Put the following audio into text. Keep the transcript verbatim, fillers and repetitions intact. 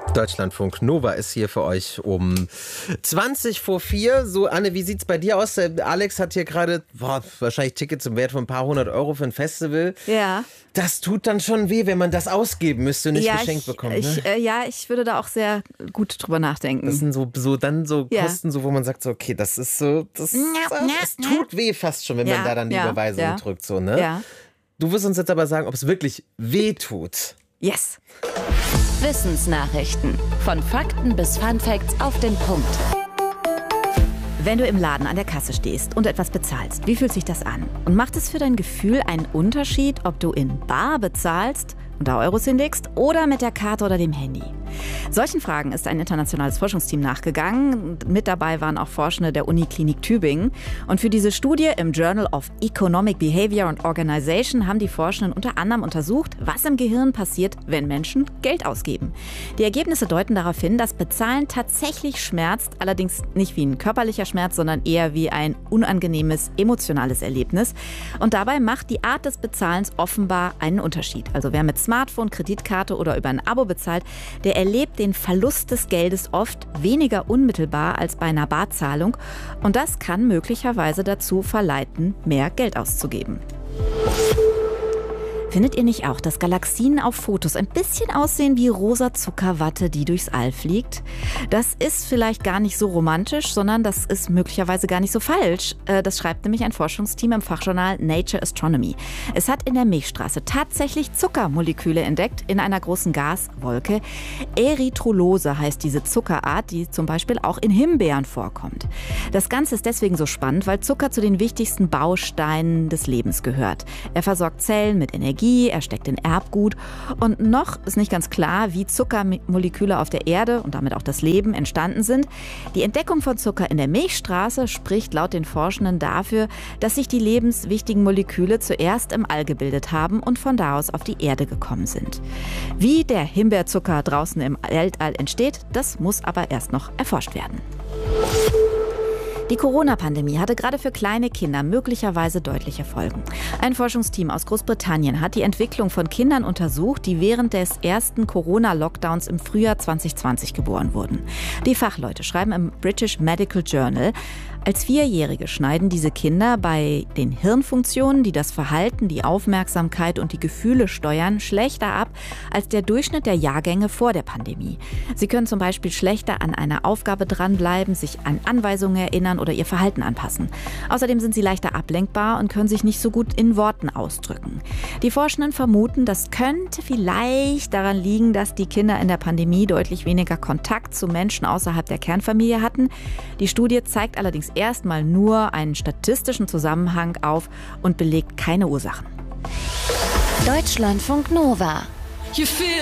Deutschlandfunk Nova ist hier für euch um zwanzig vor vier. So, Anne, wie sieht's bei dir aus? Alex hat hier gerade wahrscheinlich Tickets im Wert von ein paar hundert Euro für ein Festival. Ja. Das tut dann schon weh, wenn man das ausgeben müsste und nicht ja, geschenkt ich, bekommt. Ne? Ich, äh, ja, ich würde da auch sehr gut drüber nachdenken. Das sind so, so dann so ja. Kosten, so, wo man sagt, so, okay, das ist so, das, das tut weh fast schon, wenn ja, man da dann die ja, Überweisung ja. drückt. So, ne? Ja. Du wirst uns jetzt aber sagen, ob es wirklich weh tut. Yes. Wissensnachrichten. Von Fakten bis Funfacts auf den Punkt. Wenn du im Laden an der Kasse stehst und etwas bezahlst, wie fühlt sich das an? Und macht es für dein Gefühl einen Unterschied, ob du in bar bezahlst und da Euros hinlegst oder mit der Karte oder dem Handy? Solchen Fragen ist ein internationales Forschungsteam nachgegangen. Mit dabei waren auch Forschende der Uniklinik Tübingen. Und für diese Studie im Journal of Economic Behavior and Organization haben die Forschenden unter anderem untersucht, was im Gehirn passiert, wenn Menschen Geld ausgeben. Die Ergebnisse deuten darauf hin, dass Bezahlen tatsächlich schmerzt, allerdings nicht wie ein körperlicher Schmerz, sondern eher wie ein unangenehmes emotionales Erlebnis. Und dabei macht die Art des Bezahlens offenbar einen Unterschied. Also wer mit Smartphone, Kreditkarte oder über ein Abo bezahlt, der erlebt den Verlust des Geldes oft weniger unmittelbar als bei einer Barzahlung. Und das kann möglicherweise dazu verleiten, mehr Geld auszugeben. Findet ihr nicht auch, dass Galaxien auf Fotos ein bisschen aussehen wie rosa Zuckerwatte, die durchs All fliegt? Das ist vielleicht gar nicht so romantisch, sondern das ist möglicherweise gar nicht so falsch. Das schreibt nämlich ein Forschungsteam im Fachjournal Nature Astronomy. Es hat in der Milchstraße tatsächlich Zuckermoleküle entdeckt in einer großen Gaswolke. Erythrulose heißt diese Zuckerart, die zum Beispiel auch in Himbeeren vorkommt. Das Ganze ist deswegen so spannend, weil Zucker zu den wichtigsten Bausteinen des Lebens gehört. Er versorgt Zellen mit Energie. Er steckt in Erbgut und noch ist nicht ganz klar, wie Zuckermoleküle auf der Erde und damit auch das Leben entstanden sind. Die Entdeckung von Zucker in der Milchstraße spricht laut den Forschenden dafür, dass sich die lebenswichtigen Moleküle zuerst im All gebildet haben und von da aus auf die Erde gekommen sind. Wie der Himbeerzucker draußen im Weltall entsteht, das muss aber erst noch erforscht werden. Die Corona-Pandemie hatte gerade für kleine Kinder möglicherweise deutliche Folgen. Ein Forschungsteam aus Großbritannien hat die Entwicklung von Kindern untersucht, die während des ersten Corona-Lockdowns im Frühjahr zwanzig zwanzig geboren wurden. Die Fachleute schreiben im British Medical Journal, als Vierjährige schneiden diese Kinder bei den Hirnfunktionen, die das Verhalten, die Aufmerksamkeit und die Gefühle steuern, schlechter ab als der Durchschnitt der Jahrgänge vor der Pandemie. Sie können zum Beispiel schlechter an einer Aufgabe dranbleiben, sich an Anweisungen erinnern oder ihr Verhalten anpassen. Außerdem sind sie leichter ablenkbar und können sich nicht so gut in Worten ausdrücken. Die Forschenden vermuten, das könnte vielleicht daran liegen, dass die Kinder in der Pandemie deutlich weniger Kontakt zu Menschen außerhalb der Kernfamilie hatten. Die Studie zeigt allerdings erstmal nur einen statistischen Zusammenhang auf und belegt keine Ursachen. Deutschlandfunk Nova.